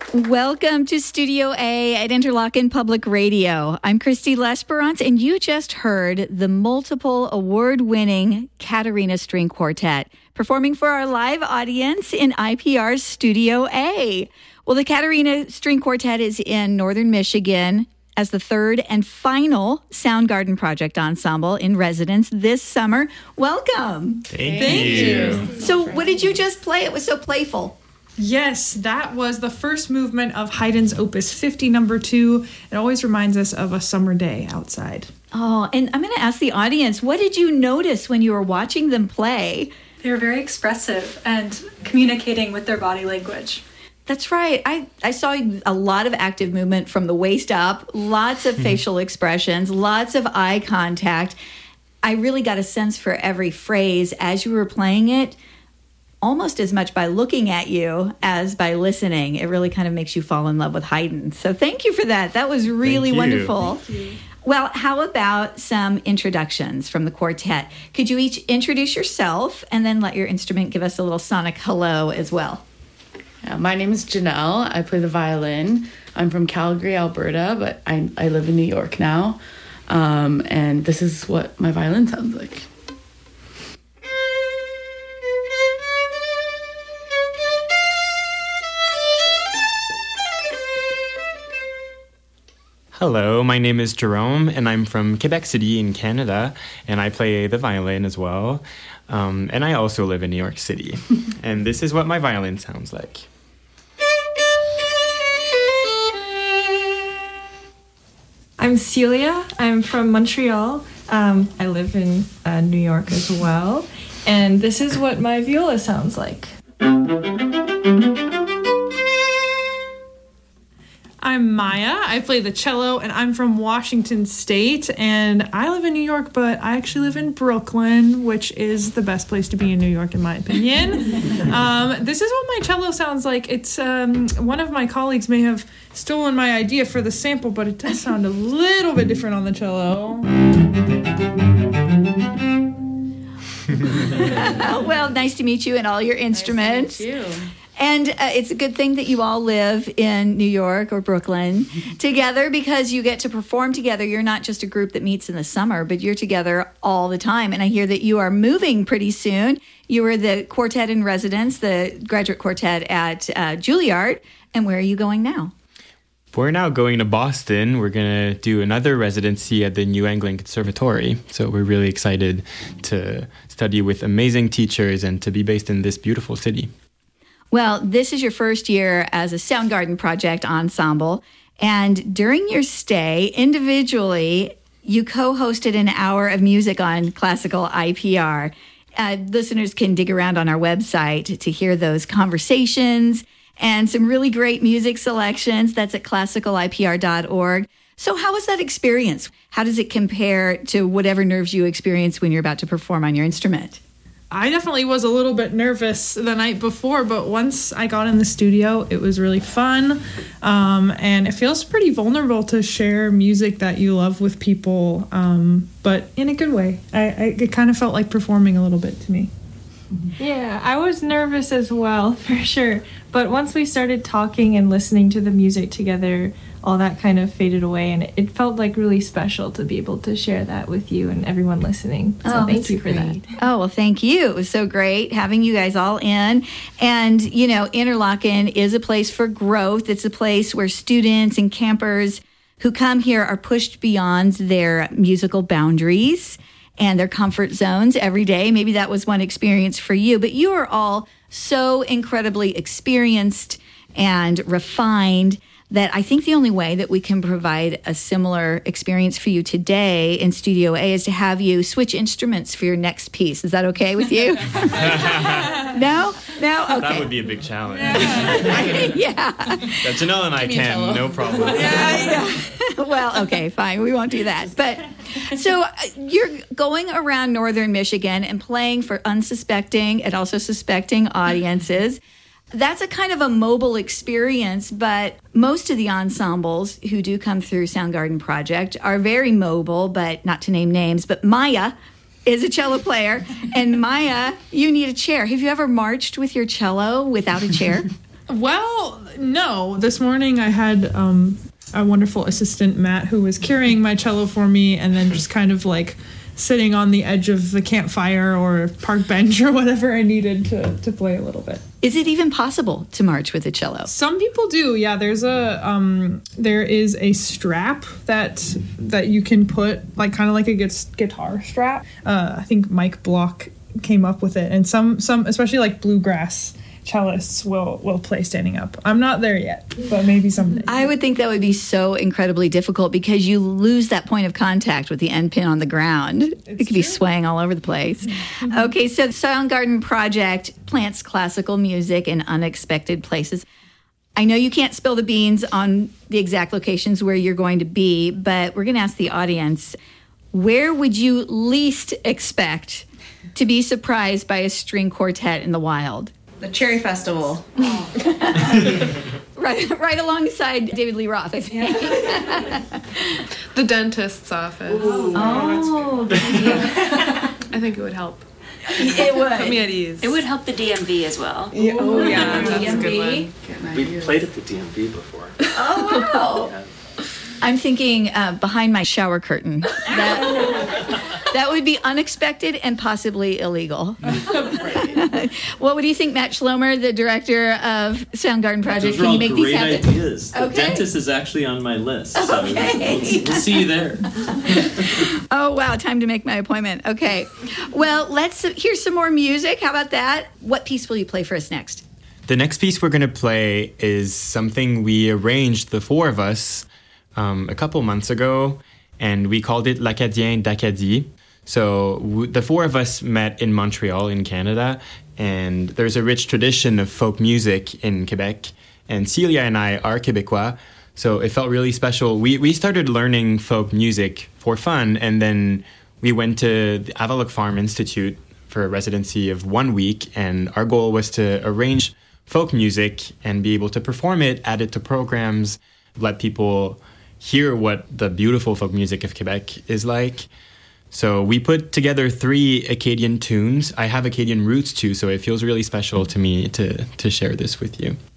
Welcome to Studio A at Interlochen Public Radio. I'm Christy Lesperance, and you just heard the multiple award-winning Katarina String Quartet performing for our live audience in IPR's Studio A. Well, the Katarina String Quartet is in Northern Michigan as the third and final Soundgarden Project ensemble in residence this summer. Welcome. Thank you. So what did you just play? It was so playful. Yes, that was the first movement of Haydn's Opus 50, number 2. It always reminds us of a summer day outside. Oh, and I'm going to ask the audience, what did you notice when you were watching them play? They were very expressive and communicating with their body language. That's right. I saw a lot of active movement from the waist up, lots of facial expressions, lots of eye contact. I really got a sense for every phrase as you were playing it, almost as much by looking at you as by listening. It really kind of makes you fall in love with Haydn. So thank you for that. That was really wonderful. Thank you. Well, how about some introductions from the quartet? Could you each introduce yourself and then let your instrument give us a little sonic hello as well? My name is Janelle. I play the violin. I'm from Calgary, Alberta, but I live in New York now. And this is what my violin sounds like. Hello, my name is Jerome, and I'm from Quebec City in Canada, and I play the violin as well. And I also live in New York City. And this is what my violin sounds like. I'm Celia. I'm from Montreal. I live in New York as well. And this is what my viola sounds like. I'm Maya. I play the cello, and I'm from Washington State, and I live in New York, but I actually live in Brooklyn, which is the best place to be in New York, in my opinion. This is what my cello sounds like. It's one of my colleagues may have stolen my idea for the sample, but it does sound a little bit different on the cello. Well, nice to meet you and all your instruments. Nice to meet you. And it's a good thing that you all live in New York or Brooklyn together, because you get to perform together. You're not just a group that meets in the summer, but you're together all the time. And I hear that you are moving pretty soon. You were the quartet in residence, the graduate quartet at Juilliard. And where are you going now? We're now going to Boston. We're going to do another residency at the New England Conservatory. So we're really excited to study with amazing teachers and to be based in this beautiful city. Well, this is your first year as a Soundgarden Project ensemble. And during your stay, individually, you co-hosted an hour of music on classical IPR. Listeners can dig around on our website to hear those conversations and some really great music selections. That's at classicalipr.org. So how was that experience? How does it compare to whatever nerves you experience when you're about to perform on your instrument? I definitely was a little bit nervous the night before, but once I got in the studio, it was really fun. And it feels pretty vulnerable to share music that you love with people, but in a good way. It kind of felt like performing a little bit to me. Yeah, I was nervous as well, for sure. But once we started talking and listening to the music together, all that kind of faded away, and it felt like really special to be able to share that with you and everyone listening. So thank you for that. Oh, well, thank you. It was so great having you guys all in. And, you know, Interlochen is a place for growth. It's a place where students and campers who come here are pushed beyond their musical boundaries and their comfort zones every day. Maybe that was one experience for you, but you are all so incredibly experienced and refined that I think the only way that we can provide a similar experience for you today in Studio A is to have you switch instruments for your next piece. Is that okay with you? No? No? Okay. That would be a big challenge. Yeah. Janelle and I can, no problem. Yeah. Well, okay, fine. We won't do that. But so you're going around Northern Michigan and playing for unsuspecting and also suspecting audiences. That's a kind of a mobile experience, but most of the ensembles who do come through Soundgarden Project are very mobile, but not to name names, but Maya is a cello player. And Maya, you need a chair. Have you ever marched with your cello without a chair? Well, no. This morning I had a wonderful assistant, Matt, who was carrying my cello for me and then just kind of like sitting on the edge of the campfire or park bench or whatever I needed to play a little bit. Is it even possible to march with a cello? Some people do. Yeah, there is a strap that you can put like kind of like a guitar strap. I think Mike Block came up with it, and some especially like bluegrass cellists will play standing up. I'm not there yet, but maybe someday. I would think that would be so incredibly difficult because you lose that point of contact with the end pin on the ground. It could be swaying all over the place. Okay, so the Soundgarden Project plants classical music in unexpected places. I know you can't spill the beans on the exact locations where you're going to be, but we're going to ask the audience, where would you least expect to be surprised by a string quartet in the wild? The Cherry Festival. Right alongside David Lee Roth, I think. The dentist's office. Ooh. Oh, I think it would help. It would. Put me at ease. It would help the DMV as well. Yeah. Oh, yeah, that's DMV. a good one. We played at the DMV before. Oh, wow. Yeah. I'm thinking behind my shower curtain. That would be unexpected and possibly illegal. Well, what do you think, Matt Schlomer, the director of Soundgarden Project? Those are Can all you make these great happen? ideas. The Okay. dentist is actually on my list, so Okay. we'll see you there. Oh, wow, time to make my appointment. Okay. Well, let's hear some more music. How about that? What piece will you play for us next? The next piece we're going to play is something we arranged, the four of us, a couple months ago, and we called it L'Acadien d'Acadie. So the four of us met in Montreal in Canada, and there's a rich tradition of folk music in Quebec, and Celia and I are Quebecois, so it felt really special. We started learning folk music for fun, and then we went to the Avaloq Farm Institute for a residency of 1 week, and our goal was to arrange folk music and be able to perform it, add it to programs, let people hear what the beautiful folk music of Quebec is like. So we put together 3 Acadian tunes. I have Acadian roots too, so it feels really special to me to share this with you.